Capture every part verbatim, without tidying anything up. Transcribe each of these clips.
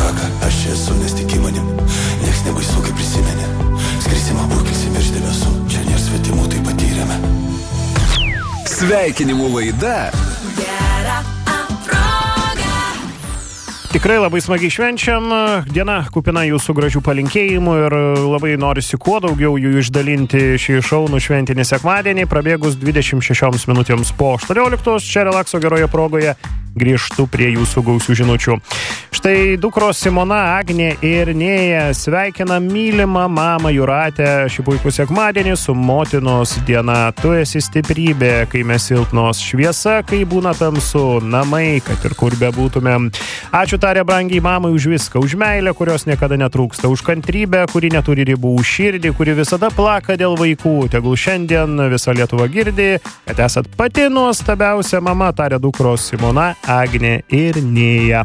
Čikaga, aš čia esu, nes tiki manim. Nieks nebaisu, kaip prisimeni. Skrisim abu, kilsim virš debesų. Čia nėra svetimų, tai patyrėme. Sveikinimų laida. Gera proga. Tikrai labai smagiai švenčiam, diena kupina jūsų gražių palinkėjimų ir labai norisi kuo daugiau jų išdalinti šį šaunų šventinį sekmadienį, prabėgus dvidešimt šešioms minutėms po aštuonioliktos, čia relakso geroje progoje grįžtu prie jūsų gausių žinučių. Štai dukros Simona, Agnė ir Nėja sveikina mylimą mamą Jūratę šį puikų sekmadienį su motinos diena. Tu esi stiprybė, kai mes silpnos, šviesa, kai būna tamsu, namai, kad ir kur bebūtumėm. Ačiū tarė brangiai mamai už viską, už meilę, kurios niekada netrūksta, už kantrybę, kuri neturi ribų, už širdį, kuri visada plaka dėl vaikų. Tegul šiandien visa Lietuva girdi, kad esat pati nuostabiausia mama, tarė dukros Simona, Agnė ir Nėja.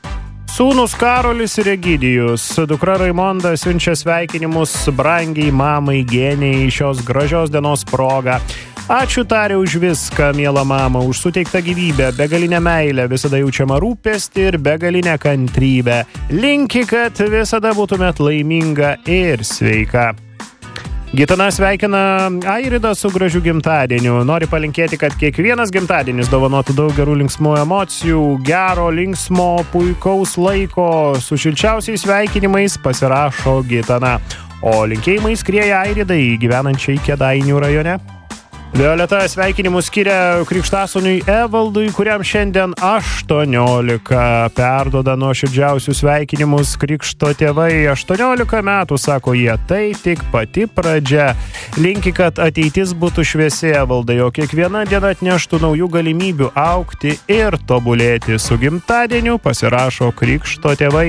Sūnus Karolis ir Egidijus, dukra Raimonda siunčia sveikinimus brangiai mamai Geniai šios gražios dienos proga. Ačiū tarė už viską, miela mama, už suteiktą gyvybę, begalinę meilę, visada jaučiamą rūpestį ir begalinę kantrybę. Linki, kad visada būtumėt laiminga ir sveika. Gitana sveikina Airidą su gražiu gimtadieniu. Nori palinkėti, kad kiekvienas gimtadienis dovanotų daug gerų linksmų emocijų, gero, linksmo, puikaus laiko. Su šilčiausiais sveikinimais pasirašo Gitana. O linkėjimai skrieja Airidai, gyvenančiai Kėdainių rajone. Violeta sveikinimus skiria krikštasūniui Evaldui, kuriam šiandien aštuoniolika. Perduoda nuoširdžiausius sveikinimus krikšto tėvai. aštuoniolika metų, sako jie, tai tik pati pradžia. Linki, kad ateitis būtų šviesi, Evaldai, o kiekviena diena atneštų naujų galimybių augti ir tobulėti. Su gimtadieniu pasirašo krikšto tėvai.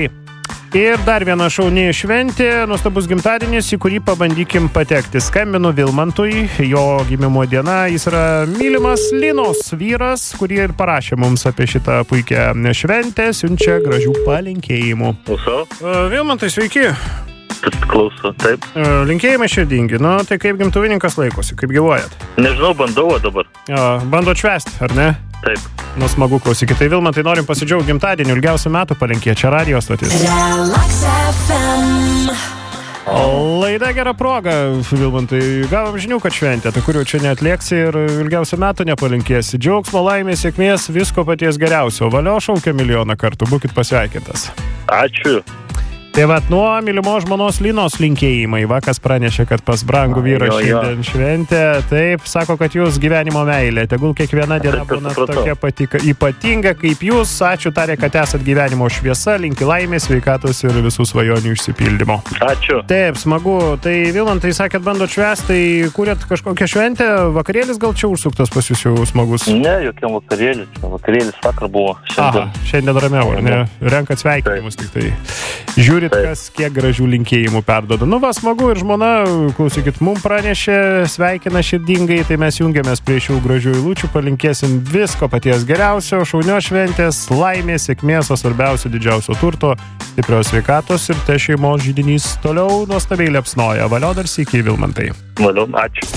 Ir dar viena šauni šventė, nuostabus gimtadienis, į kurį pabandykim patekti. Skambinu Vilmantui, jo gimimo diena, jis yra mylimas Linos vyras, kurį ir parašė mums apie šitą puikią šventę, siunčia gražių palinkėjimų. Klausau. Uh, Vilmantai, sveiki. Klauso, taip. Uh, linkėjimai širdingi. Nu, tai kaip gimtuvininkas laikosi, kaip gyvuojat? Nežinau, bandau dabar. Uh, bandot švęsti, ar ne? Taip. Nu, smagu, klausykit. Tai Vilmantai, norim pasidžiaugti gimtadienį, ilgiausių metų palinkėti. Čia radio stotis. Relax F M. Laida gera proga, Vilmantai. Gavom žinių, kad šventė, tai kurių čia neatlieksi ir ilgiausių metų nepalinkėsi. Džiaugsmo, laimės, sėkmės, visko paties geriausio. Valio šaukia milijoną kartų, būkit pasveikintas. Ačiū. Tai vat nuo mylimos žmonos Linos linkėjimai. Vakas pranešė, kad pas brangų vyrą jo, jo. šiandien šventė. Taip, sako, kad jūs gyvenimo meilė. Tegul kiekviena diena Taip, būna supratau. tokia patika, ypatinga kaip jūs. Ačiū tarė, kad esat gyvenimo šviesa. Linki laimės, sveikatos ir visų svajonių išsipildymo. Ačiū. Taip, smagu. Tai Vilmantai, sakėt, bandot švęsti, tai kūrėt kažkokią šventę? Vakarėlis gal čia užsuktas pas jūs jau smagus? Ne, jokiam vakarėlis. Vakarėlis vakar buvo. Šiandien. Aha, šiandien ramiau, ar ne? Renkat sveikinimus tik tai. Žiūrit, Taip. kas kiek gražių linkėjimų perduoda. Nu va, smagu ir žmona, klausykit, mum pranešė, sveikina širdingai, tai mes jungiamės prie šių gražių eilučių, palinkėsim visko paties geriausio, šaunio šventės, laimės, sėkmės, o svarbiausio didžiausio turto, stiprios sveikatos ir te šeimos židinys toliau nuostabiai liepsnoja. Valio dar sykį, Vilmantai. Valio, ačiū.